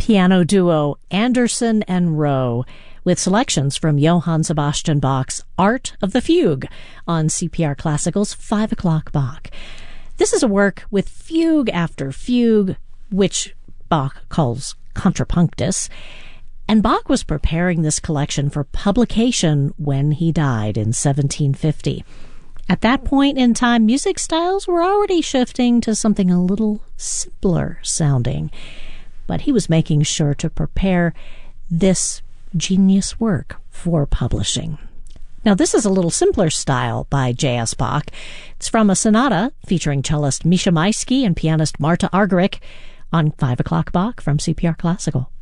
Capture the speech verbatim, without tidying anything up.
piano duo Anderson and Rowe, with selections from Johann Sebastian Bach's Art of the Fugue on C P R Classical's five o'clock Bach. This is a work with fugue after fugue, which Bach calls contrapunctus, and Bach was preparing this collection for publication when he died in seventeen fifty. At that point in time, music styles were already shifting to something a little simpler sounding, but he was making sure to prepare this genius work for publishing. Now, this is a little simpler style by J S. Bach. It's from a sonata featuring cellist Misha Maisky and pianist Marta Argerich on five o'clock Bach from C P R Classical.